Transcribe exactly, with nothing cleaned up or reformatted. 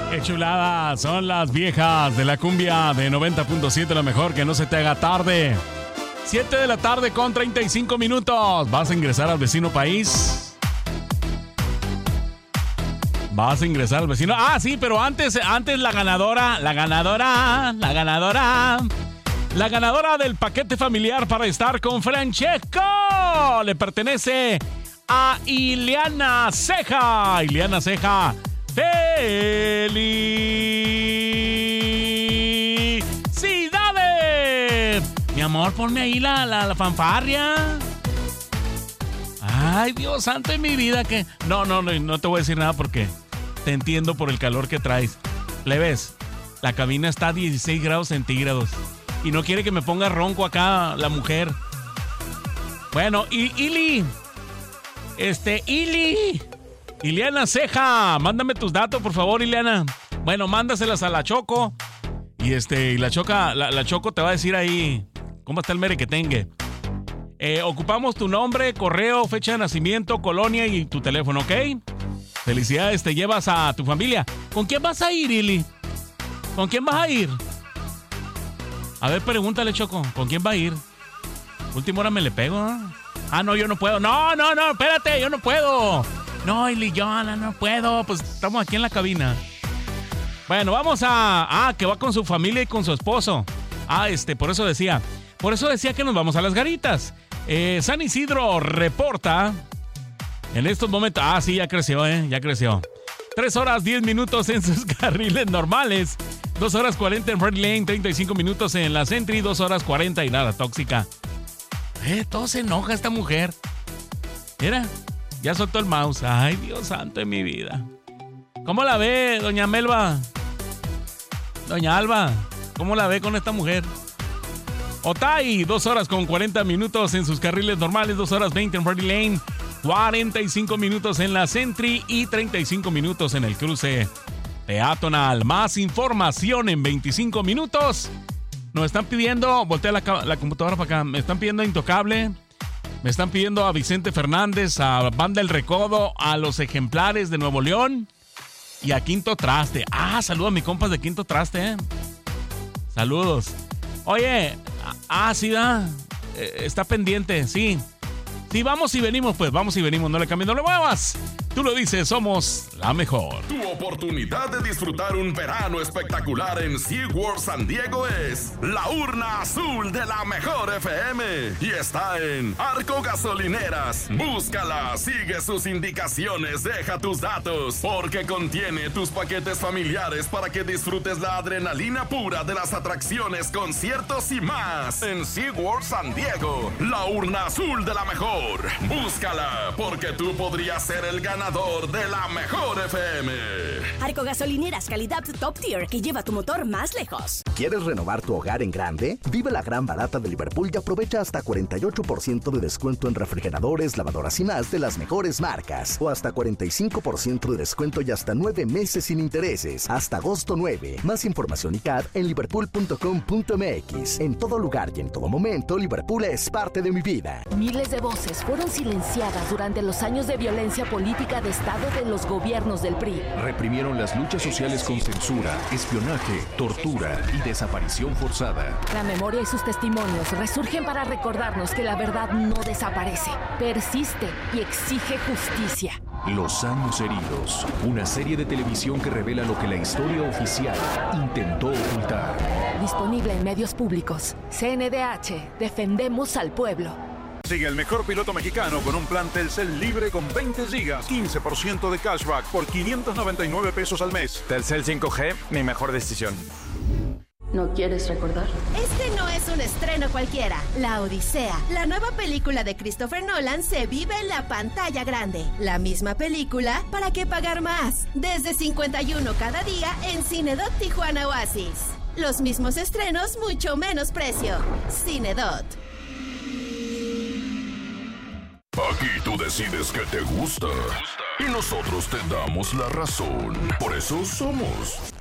Qué chulada, son las viejas de la cumbia de noventa punto siete, lo mejor, que no se te haga tarde. siete de la tarde con treinta y cinco minutos. ¿Vas a ingresar al vecino país? ¿Vas a ingresar al vecino? Ah, sí, pero antes, antes la ganadora, la ganadora, la ganadora, la ganadora del paquete familiar para estar con Francesco le pertenece a Ileana Ceja. Ileana Ceja, ¡felicidades! Mi amor, ponme ahí la, la, la fanfarria. Ay, Dios santo de mi vida, que... No, no, no, no te voy a decir nada porque te entiendo por el calor que traes. ¿Le ves? La cabina está a dieciséis grados centígrados y no quiere que me ponga ronco acá la mujer. Bueno, y Ili... Este, Ili... Ileana Ceja, mándame tus datos, por favor, Ileana. Bueno, mándaselas a la Choco. Y este, y la Choca, la, la Choco te va a decir ahí cómo está el merequetengue. Eh, ocupamos tu nombre, correo, fecha de nacimiento, colonia y tu teléfono, ¿ok? Felicidades, te llevas a tu familia. ¿Con quién vas a ir, Ili? ¿Con quién vas a ir? A ver, pregúntale, Choco, ¿con quién va a ir? Última hora me le pego, ¿no? Ah, no, yo no puedo. No, no, no, espérate, yo no puedo. No, Ili, yo no, no puedo. Pues estamos aquí en la cabina. Bueno, vamos a... Ah, que va con su familia y con su esposo. Ah, este, por eso decía. Por eso decía que nos vamos a las Garitas. Eh, San Isidro reporta en estos momentos... Ah, sí, ya creció, ¿eh? Ya creció. tres horas diez minutos en sus carriles normales. dos horas cuarenta en Red Lane, treinta y cinco minutos en la Sentry, dos horas cuarenta y nada, tóxica. Eh, todo se enoja esta mujer. Mira, ya soltó el mouse. Ay, Dios santo de mi vida. ¿Cómo la ve, doña Melba? Doña Alba, ¿cómo la ve con esta mujer? Otay, dos horas con cuarenta minutos en sus carriles normales, dos horas veinte en Ready Lane, cuarenta y cinco minutos en la Sentry y treinta y cinco minutos en el cruce peatonal. Más información en veinticinco minutos. Nos están pidiendo, voltea la, la computadora para acá, me están pidiendo a Intocable, me están pidiendo a Vicente Fernández, a Banda El Recodo, a Los Ejemplares de Nuevo León y a Quinto Traste. Ah, saludos a mis compas de Quinto Traste, ¿eh? Saludos. Oye, ah, sí, da, eh, está pendiente, sí. Sí, vamos y venimos, pues, vamos y venimos, no le cambies, no le muevas. Tú lo dices, somos la mejor. Tu oportunidad de disfrutar un verano espectacular en SeaWorld San Diego es la urna azul de la mejor F M. Y está en Arco Gasolineras. Búscala, sigue sus indicaciones, deja tus datos, porque contiene tus paquetes familiares para que disfrutes la adrenalina pura de las atracciones, conciertos y más. En SeaWorld San Diego, la urna azul de la mejor. Búscala, porque tú podrías ser el ganador de la mejor F M. Arco Gasolineras, calidad top tier que lleva tu motor más lejos. ¿Quieres renovar tu hogar en grande? Vive la gran barata de Liverpool y aprovecha hasta cuarenta y ocho por ciento de descuento en refrigeradores, lavadoras y más de las mejores marcas. O hasta cuarenta y cinco por ciento de descuento y hasta nueve meses sin intereses. Hasta agosto nueve. Más información y C A D en liverpool punto com punto m x. En todo lugar y en todo momento, Liverpool es parte de mi vida. Miles de voces fueron silenciadas durante los años de violencia política de Estado de los gobiernos del P R I. Reprimieron las luchas sociales con censura, espionaje, tortura y desaparición forzada. La memoria y sus testimonios resurgen para recordarnos que la verdad no desaparece, persiste y exige justicia. Los años heridos, una serie de televisión que revela lo que la historia oficial intentó ocultar. Disponible en medios públicos. C N D H, defendemos al pueblo. Sigue el mejor piloto mexicano con un plan Telcel libre con veinte gigas, quince por ciento de cashback por quinientos noventa y nueve pesos al mes. Telcel cinco G, mi mejor decisión. ¿No quieres recordar? Este no es un estreno cualquiera. La Odisea, la nueva película de Christopher Nolan, se vive en la pantalla grande. La misma película, ¿para qué pagar más? Desde cincuenta y uno cada día en Cinedot Tijuana Oasis. Los mismos estrenos, mucho menos precio. Cinedot. Aquí tú decides qué te gusta y nosotros te damos la razón. Por eso somos